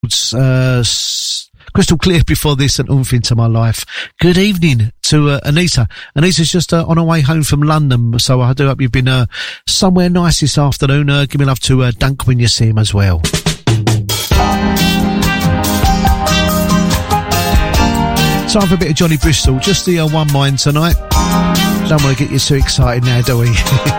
crystal clear before this and oomph into my life. Good evening to Anita. Anita's just on her way home from London, so I do hope you've been somewhere nice this afternoon. Give me love to Dunk when you see him as well. Time for a bit of Johnny Bristol. Just the one mind tonight. Don't want to get you too excited now, do we?